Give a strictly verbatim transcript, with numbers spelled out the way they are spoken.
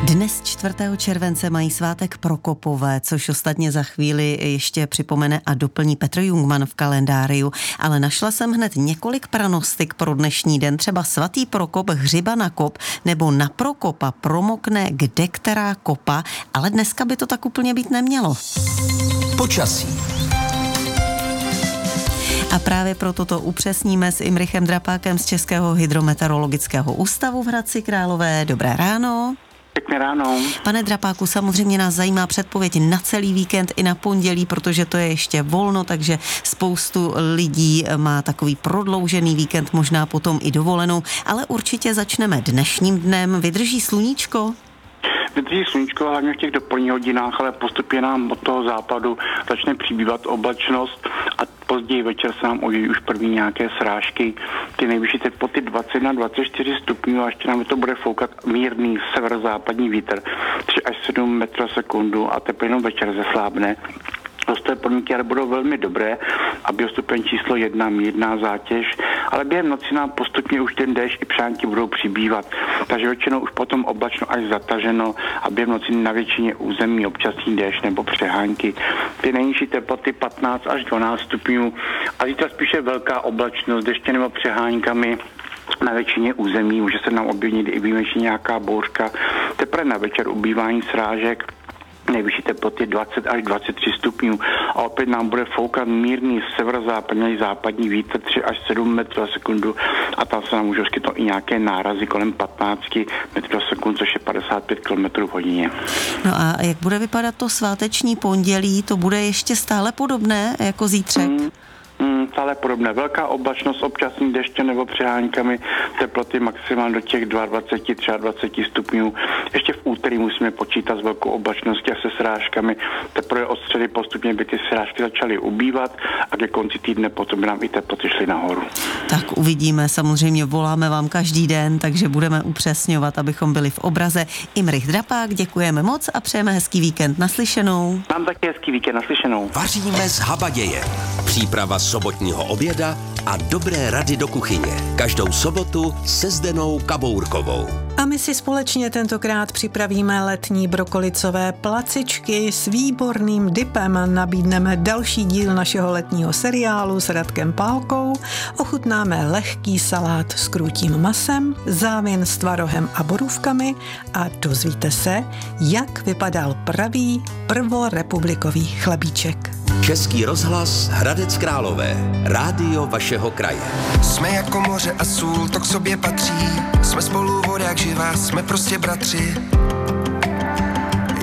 Dnes čtvrtého července mají svátek Prokopové, což ostatně za chvíli ještě připomene a doplní Petr Jungmann v kalendáriu, ale našla jsem hned několik pranostik pro dnešní den, třeba svatý Prokop hřiba na kop nebo na Prokopa promokne kde která kopa, ale dneska by to tak úplně být nemělo. Počasí. A právě proto to upřesníme s Imrichem Drapákem z Českého hydrometeorologického ústavu v Hradci Králové. Dobré ráno. Pěkné ráno. Pane Drapáku, samozřejmě nás zajímá předpověď na celý víkend i na pondělí, protože to je ještě volno, takže spoustu lidí má takový prodloužený víkend, možná potom i dovolenou, ale určitě začneme dnešním dnem. Vydrží sluníčko? Vydrží sluníčko hlavně v těch dopoledních hodinách, ale postupně nám od toho západu začne přibývat oblačnost a později večer se nám objeví už první nějaké srážky. Ty nejvyšší teploty dvacet na dvacet čtyři stupňů a ještě nám to bude foukat mírný severozápadní vítr tři až sedm metrů za sekundu a teprve jenom večer zeslábne. Hosté podmínky ale budou velmi dobré a biostupeň číslo jedna, mírná zátěž, ale během noci nám postupně už ten déšť i přánky budou přibývat. Takže většinou už potom oblačno až zataženo a během noci na většině území občasný déšť nebo přehánky. Ty nejnižší teploty patnáct až dvanáct stupňů a zítra spíše velká oblačnost, deště nebo přehánkami. Na většině území může se nám objevit i výjimečně nějaká bouřka. Teprve na večer ubývání srážek. Nejvyšší teploty dvacet až dvacet tři stupňů a opět nám bude foukat mírný severozápadní západní vítr tři až sedm metrů za sekundu a tam se nám můžou skytnout i nějaké nárazy kolem patnáct metrů za sekundu, což je padesát pět kilometrů v hodině. No a jak bude vypadat to sváteční pondělí? To bude ještě stále podobné jako zítřek? Hmm. Hmm, stále podobné. Velká oblačnost, občasný deště nebo přeháňkami, teploty maximálně do těch dvacet dva, dvacet tři stupňů. Ještě v úterý musíme počítat s velkou oblačností a se srážkami. Teprve od středy postupně by ty srážky začaly ubývat a ke konci týdne potom by nám i teploty šly nahoru. Tak uvidíme, samozřejmě voláme vám každý den, takže budeme upřesňovat, abychom byli v obraze. Imrich Drapák, děkujeme moc a přejeme hezký víkend, naslyšenou. Mám taky hezký víkend, naslyšenou. Vaříme z habaděje. Příprava sobotního oběda a dobré rady do kuchyně. Každou sobotu se Zdenou Kabourkovou. A my si společně tentokrát připravíme letní brokolicové placičky s výborným dipem. Nabídneme další díl našeho letního seriálu s Radkem Pálkou. Ochutnáme lehký salát s krůtím masem, závěn s tvarohem a borůvkami a dozvíte se, jak vypadal pravý prvorepublikový chlebíček. Český rozhlas Hradec Králové. Rádio vašeho kraje. Jsme jako moře a sůl, to k sobě patří. Jsme spolu voda jak živá, jsme prostě bratři.